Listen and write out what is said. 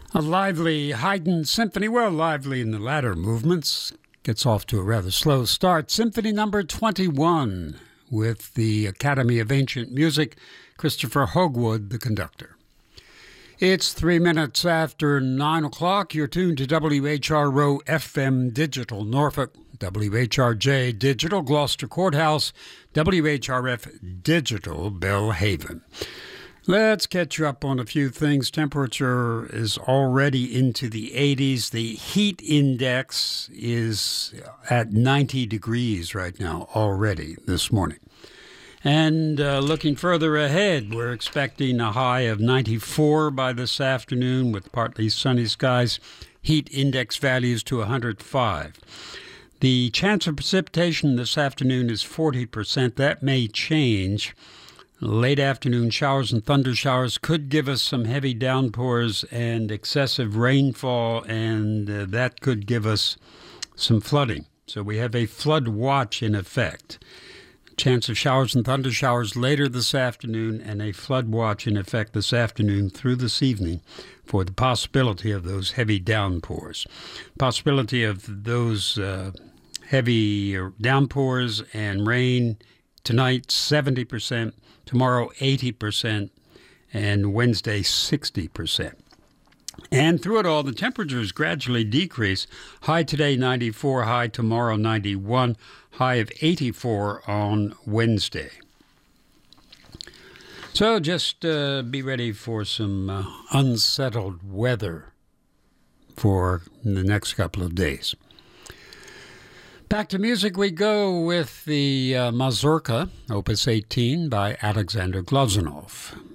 A lively Haydn symphony, well, lively in the latter movements. Gets off to a rather slow start. Symphony number 21 with the Academy of Ancient Music, Christopher Hogwood, the conductor. It's 3 minutes after 9 o'clock. You're tuned to WHRO FM Digital Norfolk, WHRJ Digital Gloucester Courthouse, WHRF Digital Belhaven. Let's catch you up on a few things. Temperature is already into the 80s. The heat index is at 90 degrees right now already this morning. And looking further ahead, we're expecting a high of 94 by this afternoon with partly sunny skies. Heat index values to 105. The chance of precipitation this afternoon is 40%. That may change. Late afternoon showers and thunder showers could give us some heavy downpours and excessive rainfall, and that could give us some flooding. So we have a flood watch in effect. Chance of showers and thunder showers later this afternoon, and a flood watch in effect this afternoon through this evening for the possibility of those heavy downpours. Possibility of those heavy downpours and rain tonight, 70%. Tomorrow, 80%, and Wednesday, 60%. And through it all, the temperatures gradually decrease. High today, 94. High tomorrow, 91. High of 84 on Wednesday. So just be ready for some unsettled weather for the next couple of days. Back to music we go with the Mazurka, Opus 18 by Alexander Glazunov.